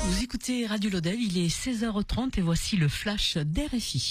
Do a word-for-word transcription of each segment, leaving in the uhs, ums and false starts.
Vous écoutez Radio Lodève, il est seize heures trente et voici le flash d'R F I.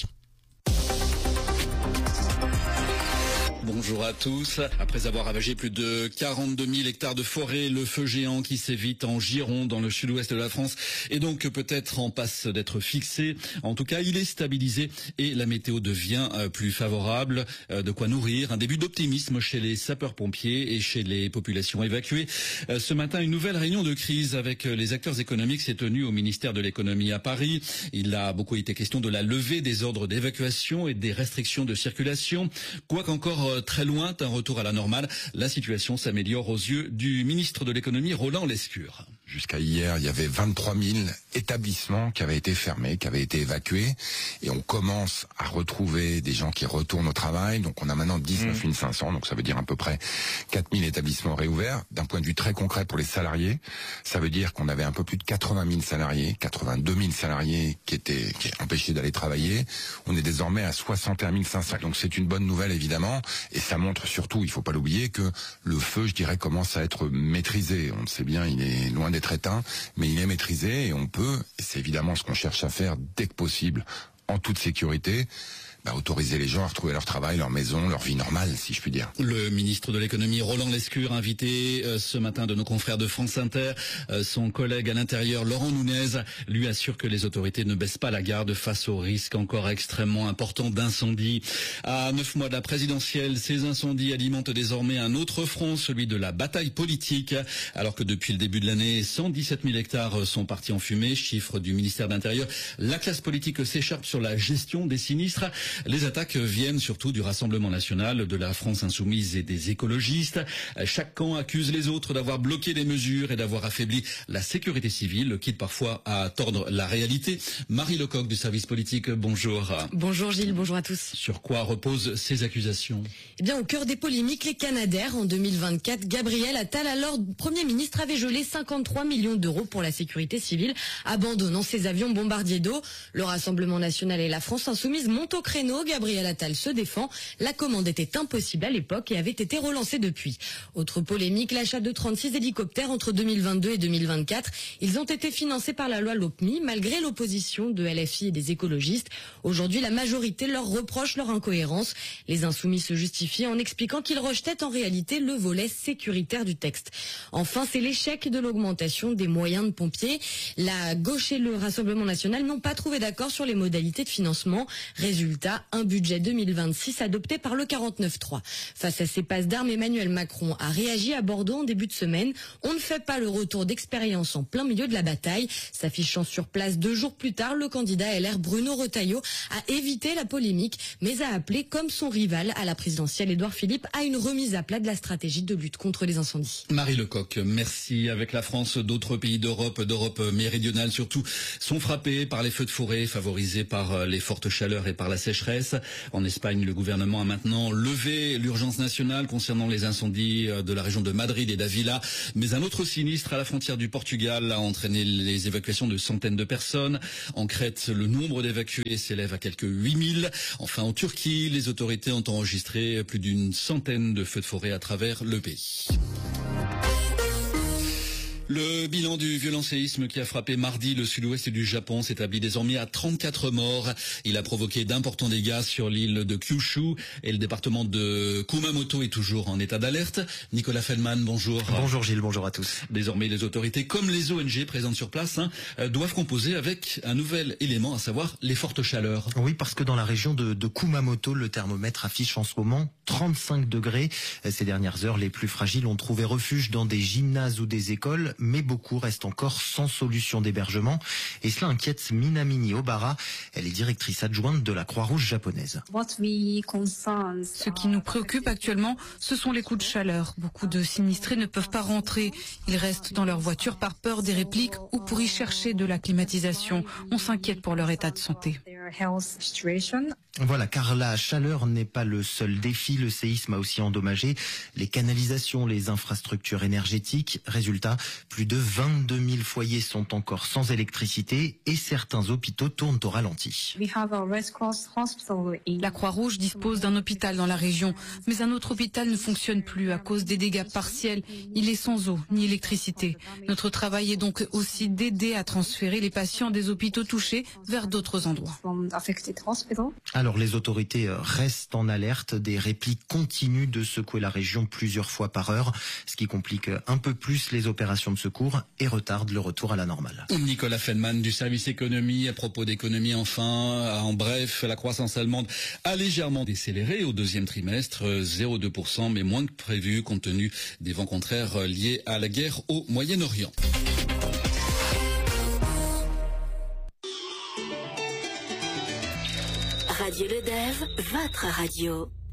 Bonjour à tous. Après avoir ravagé plus de quarante-deux mille hectares de forêt, le feu géant qui sévit en Gironde, dans le sud-ouest de la France, est donc peut-être en passe d'être fixé. En tout cas, il est stabilisé et la météo devient plus favorable. De quoi nourrir un début d'optimisme chez les sapeurs-pompiers et chez les populations évacuées. Ce matin, une nouvelle réunion de crise avec les acteurs économiques s'est tenue au ministère de l'économie à Paris. Il a beaucoup été question de la levée des ordres d'évacuation et des restrictions de circulation. Quoiqu'encore très loin d'un retour à la normale, la situation s'améliore aux yeux du ministre de l'économie, Roland Lescure. Jusqu'à hier, il y avait vingt-trois mille établissements qui avaient été fermés, qui avaient été évacués. Et on commence à retrouver des gens qui retournent au travail. Donc on a maintenant dix-neuf mille cinq cents, donc ça veut dire à peu près quatre mille établissements réouverts. D'un point de vue très concret pour les salariés, ça veut dire qu'on avait un peu plus de quatre-vingt mille salariés, quatre-vingt-deux mille salariés qui étaient, qui étaient empêchés d'aller travailler. On est désormais à soixante et un mille cinq cents. Donc c'est une bonne nouvelle évidemment. Et ça montre surtout, il faut pas l'oublier, que le feu, je dirais, commence à être maîtrisé. On le sait bien, il est loin d'être éteint, mais il est maîtrisé et on peut, et c'est évidemment ce qu'on cherche à faire dès que possible, en toute sécurité, bah, autoriser les gens à retrouver leur travail, leur maison, leur vie normale, si je puis dire. Le ministre de l'économie, Roland Lescure, invité euh, ce matin de nos confrères de France Inter. Euh, son collègue à l'intérieur, Laurent Nunez, lui assure que les autorités ne baissent pas la garde face au risque encore extrêmement important d'incendie. À neuf mois de la présidentielle, ces incendies alimentent désormais un autre front, celui de la bataille politique. Alors que depuis le début de l'année, cent dix-sept mille hectares sont partis en fumée, chiffre du ministère de l'Intérieur. La classe politique s'écharpe sur la gestion des sinistres. Les attaques viennent surtout du Rassemblement national, de la France insoumise et des écologistes. Chaque camp accuse les autres d'avoir bloqué des mesures et d'avoir affaibli la sécurité civile, quitte parfois à tordre la réalité. Marie Lecoq du service politique, bonjour. Bonjour Gilles, bonjour à tous. Sur quoi reposent ces accusations? Eh bien, au cœur des polémiques, les Canadaires. En deux mille vingt-quatre, Gabriel Attal, alors Premier ministre, avait gelé cinquante-trois millions d'euros pour la sécurité civile, abandonnant ses avions bombardiers d'eau. Le Rassemblement national et la France insoumise montent au créneau. Gabriel Attal se défend. La commande était impossible à l'époque et avait été relancée depuis. Autre polémique, l'achat de trente-six hélicoptères entre deux mille vingt-deux et deux mille vingt-quatre. Ils ont été financés par la loi LOPMI, malgré l'opposition de L F I et des écologistes. Aujourd'hui, la majorité leur reproche leur incohérence. Les insoumis se justifient en expliquant qu'ils rejetaient en réalité le volet sécuritaire du texte. Enfin, c'est l'échec de l'augmentation des moyens de pompiers. La gauche et le Rassemblement national n'ont pas trouvé d'accord sur les modalités de financement. Résultat, un budget deux mille vingt-six adopté par le quarante-neuf trois. Face à ces passes d'armes, Emmanuel Macron a réagi à Bordeaux en début de semaine. On ne fait pas le retour d'expérience en plein milieu de la bataille. S'affichant sur place deux jours plus tard, le candidat L R Bruno Retailleau a évité la polémique, mais a appelé, comme son rival à la présidentielle Édouard Philippe, à une remise à plat de la stratégie de lutte contre les incendies. Marie Lecoq, merci. Avec la France, d'autres pays d'Europe, d'Europe méridionale surtout, sont frappés par les feux de forêt, favorisés par les fortes chaleurs et par la sécheresse. En Espagne, le gouvernement a maintenant levé l'urgence nationale concernant les incendies de la région de Madrid et d'Avila. Mais un autre sinistre à la frontière du Portugal a entraîné les évacuations de centaines de personnes. En Crète, le nombre d'évacués s'élève à quelques huit mille. Enfin, en Turquie, les autorités ont enregistré plus d'une centaine de feux de forêt à travers le pays. Le bilan du violent séisme qui a frappé mardi le sud-ouest du Japon s'établit désormais à trente-quatre morts. Il a provoqué d'importants dégâts sur l'île de Kyushu et le département de Kumamoto est toujours en état d'alerte. Nicolas Feldman, bonjour. Bonjour Gilles, bonjour à tous. Désormais, les autorités, comme les O N G présentes sur place, hein, doivent composer avec un nouvel élément, à savoir les fortes chaleurs. Oui, parce que dans la région de, de Kumamoto, le thermomètre affiche en ce moment trente-cinq degrés. Ces dernières heures, les plus fragiles ont trouvé refuge dans des gymnases ou des écoles, mais beaucoup restent encore sans solution d'hébergement. Et cela inquiète Minamini Obara. Elle est directrice adjointe de la Croix-Rouge japonaise. Ce qui nous préoccupe actuellement, ce sont les coups de chaleur. Beaucoup de sinistrés ne peuvent pas rentrer. Ils restent dans leur voiture par peur des répliques ou pour y chercher de la climatisation. On s'inquiète pour leur état de santé. Voilà, car la chaleur n'est pas le seul défi. Le séisme a aussi endommagé les canalisations, les infrastructures énergétiques. Résultat, plus de vingt-deux mille foyers sont encore sans électricité et certains hôpitaux tournent au ralenti. La Croix-Rouge dispose d'un hôpital dans la région, mais un autre hôpital ne fonctionne plus à cause des dégâts partiels. Il est sans eau ni électricité. Notre travail est donc aussi d'aider à transférer les patients des hôpitaux touchés vers d'autres endroits. Alors les autorités restent en alerte. Des répliques continuent de secouer la région plusieurs fois par heure, ce qui complique un peu plus les opérations de secours et retarde le retour à la normale. Nicolas Feldman du service économie. À propos d'économie enfin, en bref, la croissance allemande a légèrement décéléré au deuxième trimestre, zéro virgule deux pour cent, mais moins que prévu compte tenu des vents contraires liés à la guerre au Moyen-Orient. Radio Le Dev, votre radio.